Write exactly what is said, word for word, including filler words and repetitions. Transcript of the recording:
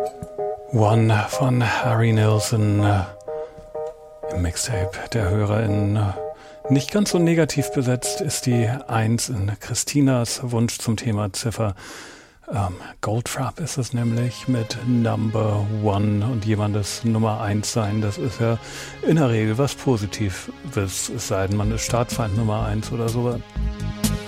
One von Harry Nilsson äh, im Mixtape der HörerInnen. Äh, nicht ganz so negativ besetzt ist die eins in Christinas Wunsch zum Thema Ziffer. Ähm, Goldfrapp ist es nämlich mit Number One und jemandes Nummer eins sein. Das ist ja in der Regel was Positives, es sei denn, man ist Staatsfeind Nummer eins oder sowas.